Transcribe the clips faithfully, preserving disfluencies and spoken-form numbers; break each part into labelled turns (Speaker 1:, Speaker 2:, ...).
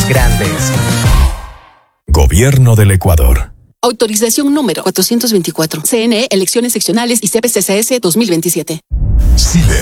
Speaker 1: más grandes.
Speaker 2: Gobierno del Ecuador.
Speaker 3: Autorización número cuatrocientos veinticuatro. C N E, elecciones seccionales y C P C C S dos mil veintisiete.
Speaker 4: Silet.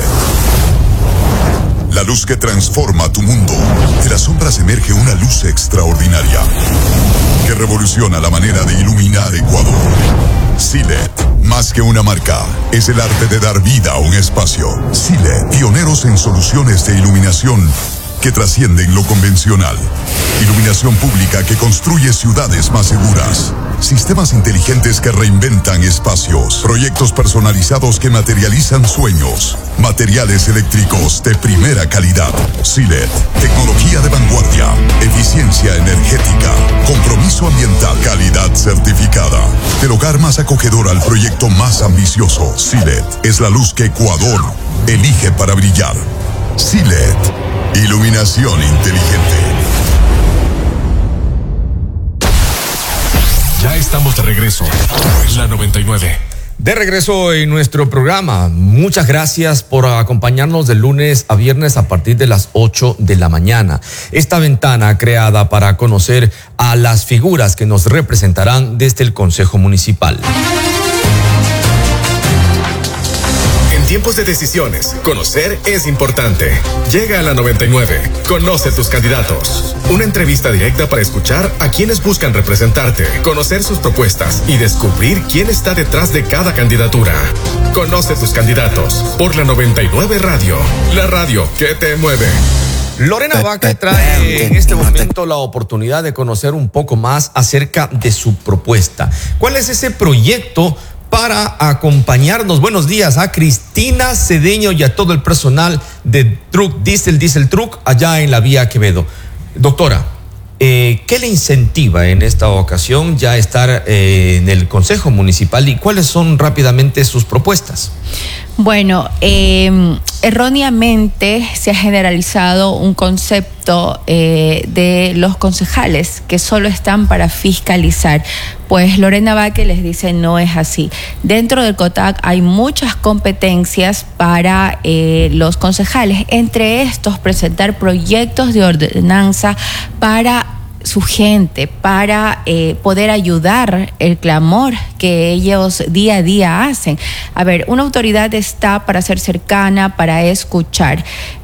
Speaker 4: La luz que transforma tu mundo. De las sombras emerge una luz extraordinaria que revoluciona la manera de iluminar Ecuador. Silet, más que una marca, es el arte de dar vida a un espacio. Silet, pioneros en soluciones de iluminación que trascienden lo convencional. Iluminación pública que construye ciudades más seguras. Sistemas inteligentes que reinventan espacios. Proyectos personalizados que materializan sueños. Materiales eléctricos de primera calidad. Silet, tecnología de vanguardia. Eficiencia energética. Compromiso ambiental. Calidad certificada. Del hogar más acogedor al proyecto más ambicioso. Silet es la luz que Ecuador elige para brillar. Silet. Iluminación inteligente.
Speaker 2: Ya estamos de regreso. La noventa y nueve.
Speaker 5: De regreso en nuestro programa. Muchas gracias por acompañarnos de lunes a viernes a partir de las ocho de la mañana. Esta ventana creada para conocer a las figuras que nos representarán desde el Consejo Municipal.
Speaker 2: En tiempos de decisiones, conocer es importante. Llega a la noventa y nueve. Conoce tus candidatos. Una entrevista directa para escuchar a quienes buscan representarte, conocer sus propuestas y descubrir quién está detrás de cada candidatura. Conoce tus candidatos por la noventa y nueve Radio, la radio que te mueve.
Speaker 5: Lorena Vaca trae en este momento la oportunidad de conocer un poco más acerca de su propuesta. ¿Cuál es ese proyecto para acompañarnos? Buenos días a Cristina Cedeño y a todo el personal de Truck Diesel, Diesel Truck, allá en la vía Quevedo. Doctora, eh, ¿qué le incentiva en esta ocasión ya estar eh, en el Consejo Municipal y cuáles son rápidamente sus propuestas?
Speaker 6: Bueno, eh, erróneamente se ha generalizado un concepto eh, de los concejales que solo están para fiscalizar. Pues Lorena Vaque les dice no es así. Dentro del COTAC hay muchas competencias para eh, los concejales, entre estos presentar proyectos de ordenanza para su gente, para eh, poder ayudar el clamor que ellos día a día hacen. A ver, una autoridad está para ser cercana, para escuchar.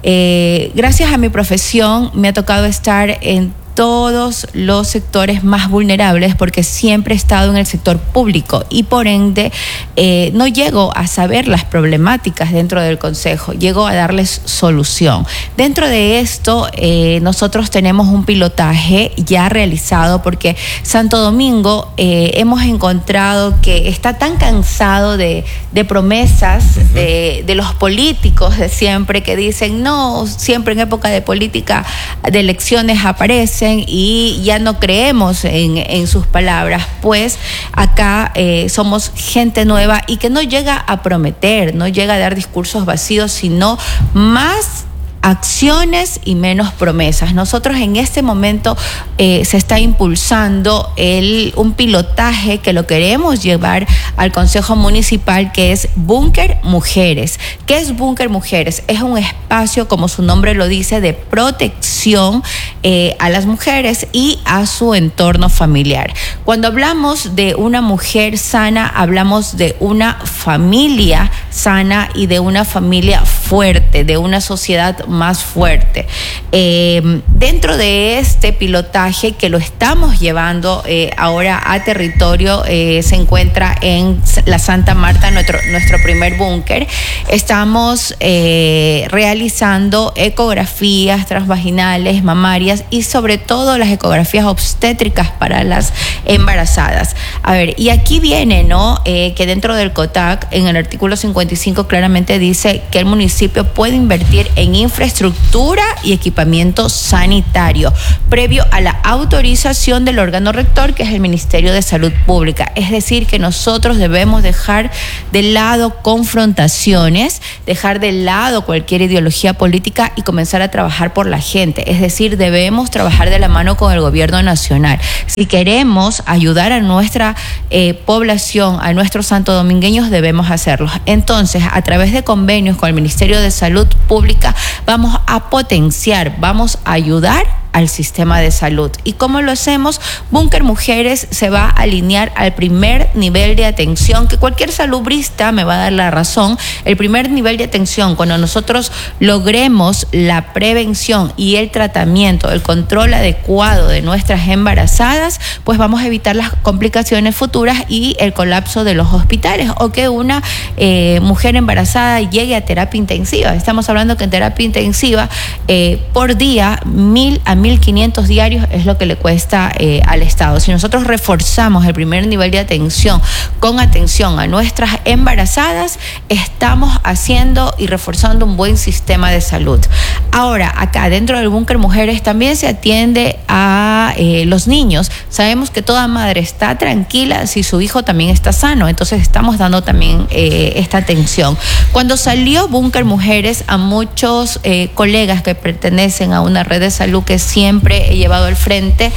Speaker 6: Eh, gracias a mi profesión me ha tocado estar en todos los sectores más vulnerables porque siempre he estado en el sector público y por ende eh, no llego a saber las problemáticas dentro del consejo, llego a darles solución. Dentro de esto eh, nosotros tenemos un pilotaje ya realizado porque Santo Domingo eh, hemos encontrado que está tan cansado de, de promesas uh-huh. de, de los políticos de siempre que dicen no, siempre en época de política de elecciones aparecen y ya no creemos en, en sus palabras, pues acá eh, somos gente nueva y que no llega a prometer, no llega a dar discursos vacíos, sino más acciones y menos promesas. Nosotros en este momento eh, se está impulsando el, un pilotaje que lo queremos llevar al Consejo Municipal, que es Búnker Mujeres. ¿Qué es Búnker Mujeres? Es un espacio, como su nombre lo dice, de protección eh, a las mujeres y a su entorno familiar. Cuando hablamos de una mujer sana, hablamos de una familia sana y de una familia fuerte, de una sociedad más fuerte. Eh, dentro de este pilotaje que lo estamos llevando eh, ahora a territorio, eh, se encuentra en la Santa Marta, nuestro, nuestro primer búnker. Estamos eh, realizando ecografías transvaginales, mamarias y sobre todo las ecografías obstétricas para las embarazadas. A ver, y aquí viene, ¿no? Eh, que dentro del COTAC, en el artículo cincuenta y cinco claramente dice que el municipio puede invertir en infraestructura y equipamiento sanitario previo a la autorización del órgano rector, que es el Ministerio de Salud Pública. Es decir, que nosotros debemos dejar de lado confrontaciones, dejar de lado cualquier ideología política y comenzar a trabajar por la gente. Es decir, debemos trabajar de la mano con el gobierno nacional. Si queremos ayudar a nuestra eh, población, a nuestros santodomingueños, debemos hacerlo. Entonces, a través de convenios con el Ministerio de Salud Pública, vamos a potenciar, vamos a ayudar al sistema de salud. ¿Y cómo lo hacemos? Búnker Mujeres se va a alinear al primer nivel de atención, que cualquier salubrista me va a dar la razón. El primer nivel de atención, cuando nosotros logremos la prevención y el tratamiento, el control adecuado de nuestras embarazadas, pues vamos a evitar las complicaciones futuras y el colapso de los hospitales, o que una eh, mujer embarazada llegue a terapia intensiva. Estamos hablando que en terapia intensiva eh, por día mil a mil quinientos diarios es lo que le cuesta eh, al Estado. Si nosotros reforzamos el primer nivel de atención con atención a nuestras embarazadas, estamos haciendo y reforzando un buen sistema de salud. Ahora, acá dentro del Búnker Mujeres también se atiende a eh, los niños. Sabemos que toda madre está tranquila si su hijo también está sano, entonces estamos dando también eh, esta atención. Cuando salió Búnker Mujeres, a muchos eh, colegas que pertenecen a una red de salud que siempre he llevado al frente,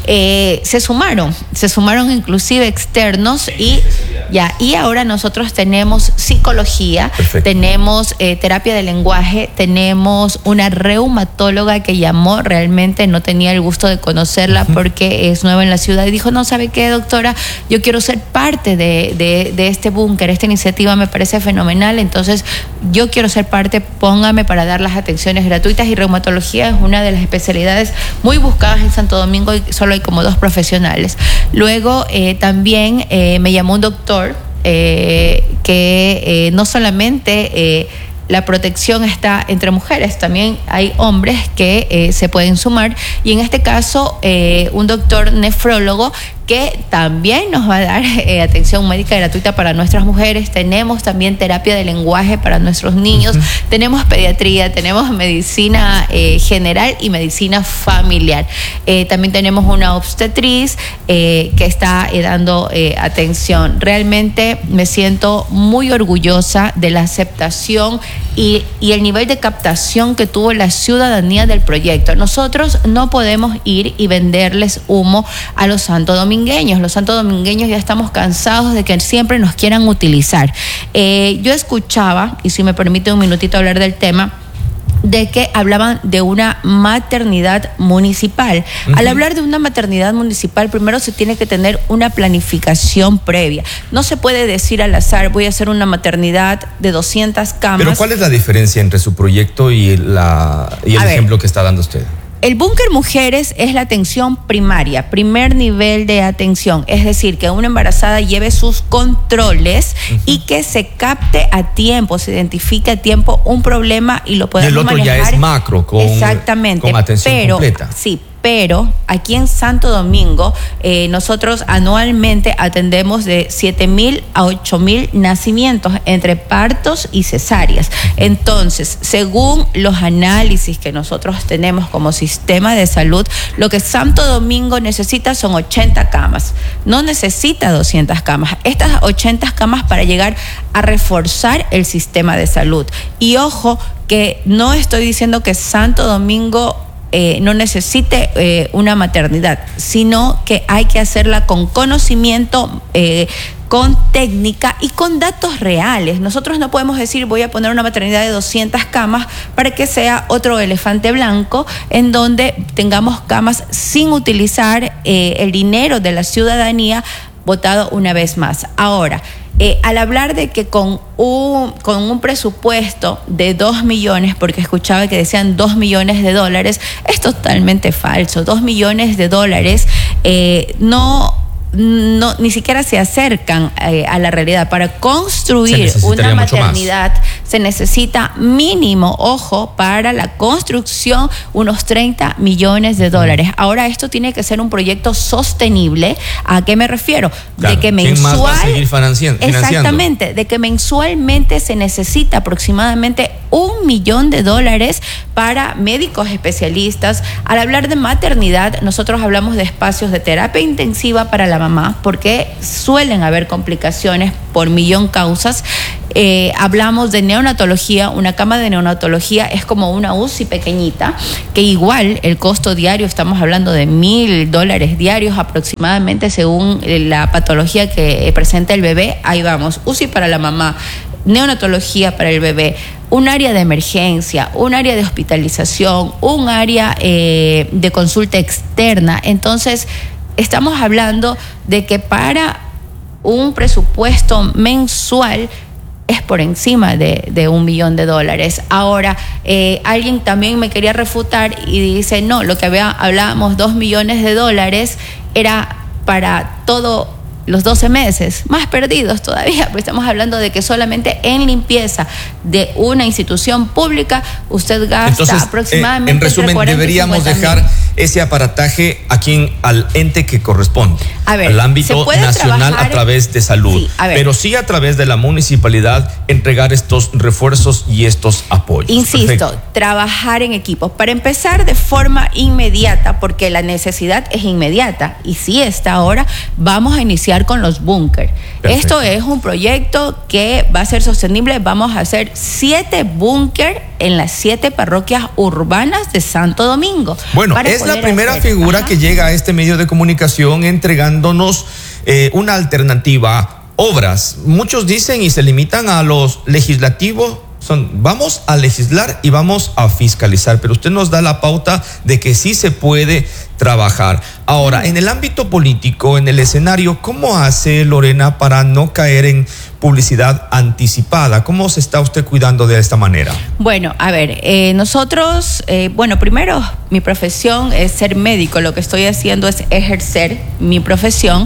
Speaker 6: eh, se sumaron, se sumaron inclusive externos y ya, y ahora nosotros tenemos psicología, Perfecto. tenemos eh, terapia de lenguaje, tenemos una reumatóloga que llamó, realmente no tenía el gusto de conocerla uh-huh. porque es nueva en la ciudad, y dijo, no, ¿sabe qué, doctora? Yo quiero ser parte de, de, de este búnker, esta iniciativa me parece fenomenal, entonces yo quiero ser parte, póngame para dar las atenciones gratuitas. Y reumatología es una de las especialidades muy buscadas en Santo Domingo y solo hay como dos profesionales. Luego eh, también eh, me llamó un doctor eh, que eh, no solamente eh, la protección está entre mujeres, también hay hombres que eh, se pueden sumar, y en este caso eh, un doctor nefrólogo que también nos va a dar eh, atención médica gratuita para nuestras mujeres. Tenemos también terapia de lenguaje para nuestros niños, uh-huh. tenemos pediatría, tenemos medicina eh, general y medicina familiar. Eh, también tenemos una obstetriz eh, que está eh, dando eh, atención. Realmente me siento muy orgullosa de la aceptación y, y el nivel de captación que tuvo la ciudadanía del proyecto. Nosotros no podemos ir y venderles humo a los santodomingueños. Los santodomingueños ya estamos cansados de que siempre nos quieran utilizar. Eh, yo escuchaba, y si me permite un minutito hablar del tema, de que hablaban de una maternidad municipal. Uh-huh. Al hablar de una maternidad municipal, primero se tiene que tener una planificación previa. No se puede decir al azar, voy a hacer una maternidad de doscientas camas.
Speaker 5: Pero ¿cuál es la diferencia entre su proyecto y, la, y el a ejemplo ver. que está dando usted?
Speaker 6: El Búnker Mujeres es la atención primaria, primer nivel de atención, es decir, que una embarazada lleve sus controles uh-huh. y que se capte a tiempo, se identifique a tiempo un problema y lo podamos manejar.
Speaker 5: Y el otro manejar. Ya es macro, con,
Speaker 6: Exactamente,
Speaker 5: con atención
Speaker 6: pero,
Speaker 5: completa.
Speaker 6: Sí, pero aquí en Santo Domingo eh, nosotros anualmente atendemos de siete mil a ocho mil nacimientos entre partos y cesáreas. Entonces, según los análisis que nosotros tenemos como sistema de salud, lo que Santo Domingo necesita son ochenta camas, no necesita doscientas camas. Estas ochenta camas para llegar a reforzar el sistema de salud. Y ojo, que no estoy diciendo que Santo Domingo Eh, no necesite eh, una maternidad, sino que hay que hacerla con conocimiento, eh, con técnica y con datos reales. Nosotros no podemos decir voy a poner una maternidad de doscientas camas para que sea otro elefante blanco en donde tengamos camas sin utilizar eh, el dinero de la ciudadanía votado una vez más. Ahora, Eh, al hablar de que con un, con un presupuesto de dos millones, porque escuchaba que decían dos millones de dólares, es totalmente falso. Dos millones de dólares eh, no, no, ni siquiera se acercan eh, a la realidad. Para construir una maternidad se necesita mínimo, ojo, para la construcción unos treinta millones de dólares. Ahora esto tiene que ser un proyecto sostenible. ¿A qué me refiero?
Speaker 5: Claro,
Speaker 6: de que mensual,
Speaker 5: ¿quién más va a seguir financiando?
Speaker 6: Exactamente, de que mensualmente se necesita aproximadamente un millón de dólares para médicos especialistas. Al hablar de maternidad, nosotros hablamos de espacios de terapia intensiva para la mamá, porque suelen haber complicaciones por millón causas. Eh, hablamos de neonatología. Una cama de neonatología es como una U C I pequeñita, que igual el costo diario, estamos hablando de mil dólares diarios aproximadamente según la patología que presenta el bebé. Ahí vamos, U C I para la mamá, neonatología para el bebé, un área de emergencia, un área de hospitalización, un área eh, de consulta externa. Entonces, estamos hablando de que para un presupuesto mensual es por encima de, de un millón de dólares. Ahora, eh, alguien también me quería refutar y dice, no, lo que había, hablábamos, dos millones de dólares era para todo los doce meses, más perdidos todavía, porque estamos hablando de que solamente en limpieza de una institución pública usted gasta
Speaker 5: Entonces,
Speaker 6: aproximadamente...
Speaker 5: Eh, en resumen, deberíamos dejar ese aparataje a quien, al ente que corresponde,
Speaker 6: a ver,
Speaker 5: al ámbito nacional a través de salud,
Speaker 6: sí,
Speaker 5: pero sí a través de la municipalidad entregar estos refuerzos y estos apoyos.
Speaker 6: Insisto,
Speaker 5: Perfecto.
Speaker 6: Trabajar en equipo. Para empezar de forma inmediata, porque la necesidad es inmediata y sí está ahora, vamos a iniciar con los búnker. Esto es un proyecto que va a ser sostenible. Vamos a hacer siete búnker en las siete parroquias urbanas de Santo Domingo.
Speaker 5: Bueno, es la primera hacer, figura ajá. que llega a este medio de comunicación entregándonos eh, una alternativa, obras. Muchos dicen y se limitan a los legislativos. Son, vamos a legislar y vamos a fiscalizar, pero usted nos da la pauta de que sí se puede trabajar. Ahora, en el ámbito político, en el escenario, ¿cómo hace Lorena para no caer en publicidad anticipada? ¿Cómo se está usted cuidando de esta manera?
Speaker 6: Bueno, a ver, eh, nosotros, eh, bueno, primero, mi profesión es ser médico. Lo que estoy haciendo es ejercer mi profesión.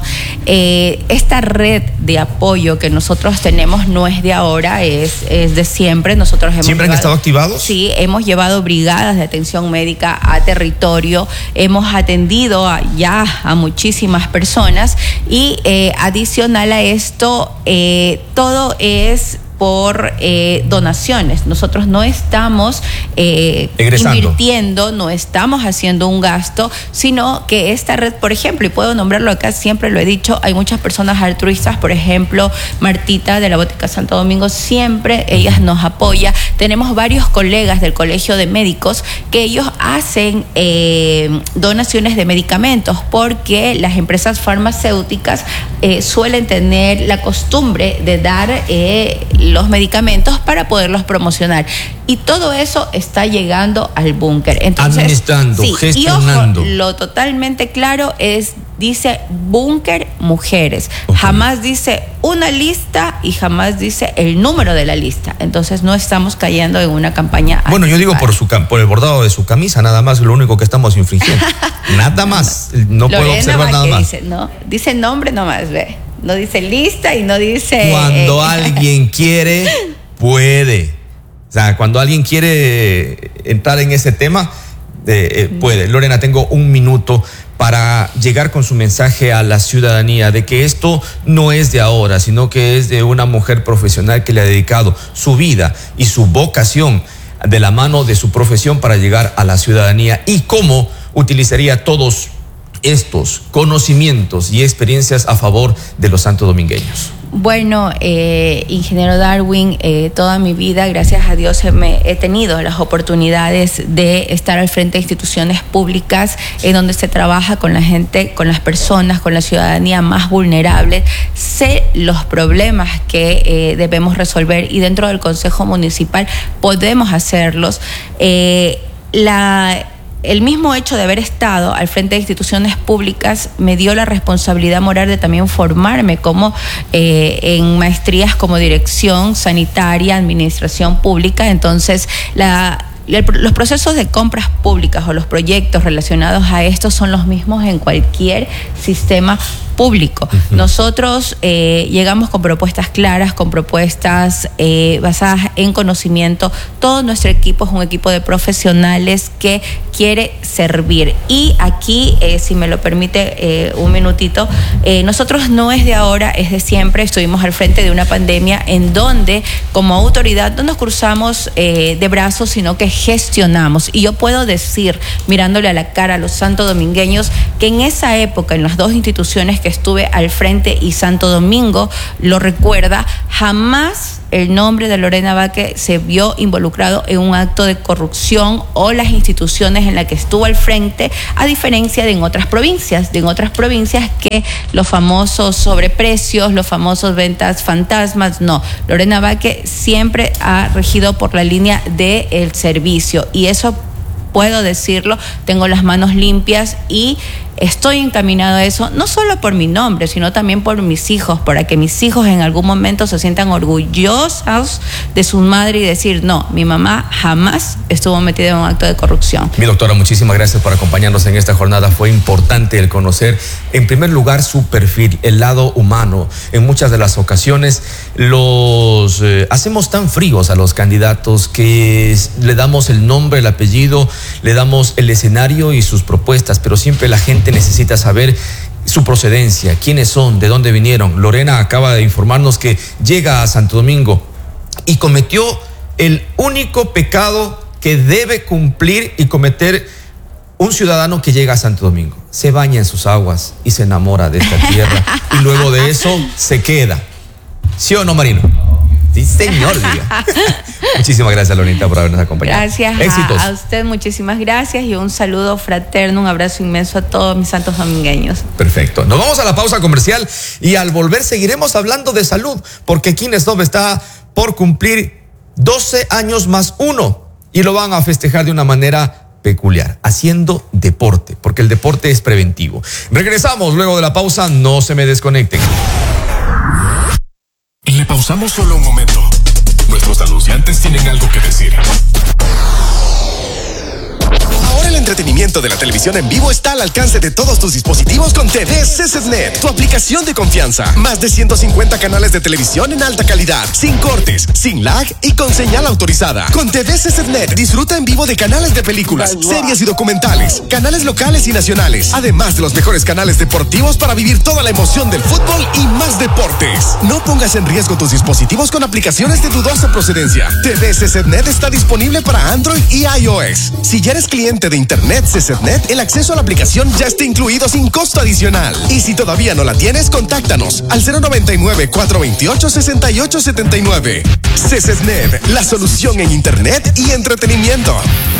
Speaker 6: Eh, esta red de apoyo que nosotros tenemos no es de ahora, es, es de siempre. Nosotros hemos
Speaker 5: ¿Siempre
Speaker 6: llevado,
Speaker 5: han estado activados?
Speaker 6: Sí, hemos llevado brigadas de atención médica a territorio, hemos atendido a, ya a muchísimas personas y eh, adicional a esto, eh, todo es por eh, donaciones. Nosotros no estamos eh, invirtiendo, no estamos haciendo un gasto, sino que esta red, por ejemplo, y puedo nombrarlo acá, siempre lo he dicho, hay muchas personas altruistas, por ejemplo, Martita de la Botica Santo Domingo, siempre ellas nos apoya. Tenemos varios colegas del Colegio de Médicos que ellos hacen eh, donaciones de medicamentos porque las empresas farmacéuticas eh, suelen tener la costumbre de dar eh, los medicamentos para poderlos promocionar. Y todo eso está llegando al búnker. Entonces,
Speaker 5: administrando,
Speaker 6: sí,
Speaker 5: gestionando.
Speaker 6: Y ojo, lo totalmente claro es, dice búnker mujeres. Okay. Jamás dice una lista y jamás dice el número de la lista. Entonces no estamos cayendo en una campaña.
Speaker 5: Bueno, yo digo por su por el bordado de su camisa, nada más, lo único que estamos infringiendo. Nada más. No
Speaker 6: Lorena
Speaker 5: puedo observar nada más.
Speaker 6: Dice, no, dice nombre nomás, ve. No dice lista y no dice...
Speaker 5: Cuando eh, alguien quiere, puede. O sea, cuando alguien quiere entrar en ese tema, eh, eh, puede. Lorena, tengo un minuto para llegar con su mensaje a la ciudadanía de que esto no es de ahora, sino que es de una mujer profesional que le ha dedicado su vida y su vocación de la mano de su profesión para llegar a la ciudadanía y cómo utilizaría todos estos conocimientos y experiencias a favor de los santodomingueños.
Speaker 6: Bueno, eh, ingeniero Darwin, eh, toda mi vida, gracias a Dios, me, he tenido las oportunidades de estar al frente de instituciones públicas en donde se trabaja con la gente, con las personas, con la ciudadanía más vulnerable. Sé los problemas que eh, debemos resolver y dentro del Consejo Municipal podemos hacerlos. Eh, la... El mismo hecho de haber estado al frente de instituciones públicas me dio la responsabilidad moral de también formarme como eh, en maestrías como dirección sanitaria, administración pública. Entonces, la, los procesos de compras públicas o los proyectos relacionados a esto son los mismos en cualquier sistema público. Uh-huh. Nosotros eh, llegamos con propuestas claras, con propuestas eh, basadas en conocimiento. Todo nuestro equipo es un equipo de profesionales que quiere servir. Y aquí, eh, si me lo permite eh, un minutito, eh, nosotros no es de ahora, es de siempre. Estuvimos al frente de una pandemia en donde como autoridad no nos cruzamos eh, de brazos, sino que gestionamos. Y yo puedo decir, mirándole a la cara a los santodomingueños, que en esa época, en las dos instituciones que estuve al frente y Santo Domingo lo recuerda, jamás el nombre de Lorena Vázquez se vio involucrado en un acto de corrupción o las instituciones en las que estuvo al frente, a diferencia de en otras provincias, de en otras provincias que los famosos sobreprecios, los famosos ventas fantasmas, no. Lorena Vázquez siempre ha regido por la línea del servicio y eso puedo decirlo, tengo las manos limpias y estoy encaminado a eso, no solo por mi nombre, sino también por mis hijos, para que mis hijos en algún momento se sientan orgullosos de su madre y decir, no, mi mamá jamás estuvo metida en un acto de corrupción.
Speaker 5: Mi doctora, muchísimas gracias por acompañarnos en esta jornada. Fue importante el conocer, en primer lugar, su perfil, el lado humano. En muchas de las ocasiones los eh, hacemos tan fríos a los candidatos que es, le damos el nombre, el apellido, le damos el escenario y sus propuestas, pero siempre la gente necesita saber su procedencia, quiénes son, de dónde vinieron. Lorena acaba de informarnos que llega a Santo Domingo y cometió el único pecado que debe cumplir y cometer un ciudadano que llega a Santo Domingo. Se baña en sus aguas y se enamora de esta tierra y luego de eso se queda. ¿Sí o no, Marino? Sí, señor. Muchísimas gracias, Lorenita, por habernos acompañado.
Speaker 6: Gracias
Speaker 5: Éxitos.
Speaker 6: A, a usted, muchísimas gracias y un saludo fraterno, un abrazo inmenso a todos mis santos domingueños.
Speaker 5: Perfecto. Nos vamos a la pausa comercial y al volver seguiremos hablando de salud, porque Kinestop está por cumplir doce años más uno y lo van a festejar de una manera peculiar, haciendo deporte, porque el deporte es preventivo. Regresamos luego de la pausa, no se me desconecten.
Speaker 2: Le pausamos solo un momento. Nuestros anunciantes tienen algo que decir. Ahora el entretenimiento de la televisión en vivo está al alcance de todos tus dispositivos con T V C C T Net, tu aplicación de confianza. Más de ciento cincuenta canales de televisión en alta calidad, sin cortes, sin lag y con señal autorizada. Con T V C C T Net disfruta en vivo de canales de películas, series y documentales, canales locales y nacionales, además de los mejores canales deportivos para vivir toda la emoción del fútbol y más deportes. No pongas en riesgo tus dispositivos con aplicaciones de dudosa procedencia. T V C C T Net está disponible para Android y iOS. Si ya eres cliente de Internet C C T Net, el acceso a la aplicación ya está incluido sin costo adicional. Y si todavía no la tienes, contáctanos al cero noventa y nueve, cuatro veintiocho, sesenta y ocho setenta y nueve. C C T Net, la solución en Internet y entretenimiento.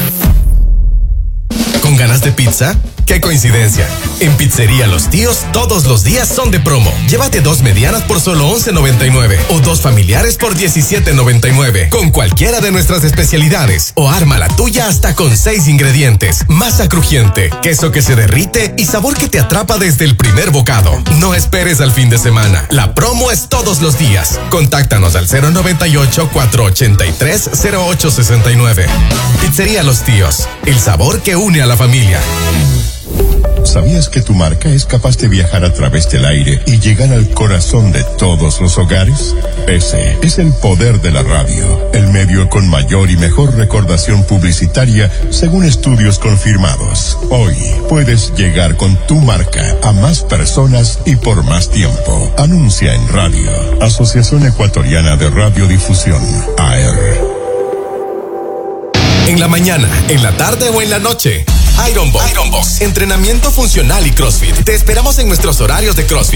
Speaker 2: ¿Con ganas de pizza? ¡Qué coincidencia! En Pizzería Los Tíos todos los días son de promo. Llévate dos medianas por solo once noventa y nueve o dos familiares por diecisiete noventa y nueve con cualquiera de nuestras especialidades o arma la tuya hasta con seis ingredientes. Masa crujiente, queso que se derrite y sabor que te atrapa desde el primer bocado. No esperes al fin de semana. La promo es todos los días. Contáctanos al cero noventa y ocho, cuatrocientos ochenta y tres, cero ocho sesenta y nueve. Pizzería Los Tíos, el sabor que une a la familia.
Speaker 1: ¿Sabías que tu marca es capaz de viajar a través del aire y llegar al corazón de todos los hogares? Ese es el poder de la radio, el medio con mayor y mejor recordación publicitaria según estudios confirmados. Hoy puedes llegar con tu marca a más personas y por más tiempo. Anuncia en radio. Asociación Ecuatoriana de Radiodifusión, A R.
Speaker 2: En la mañana, en la tarde o en la noche. Ironbox. Ironbox. Entrenamiento funcional y CrossFit. Te esperamos en nuestros horarios de CrossFit.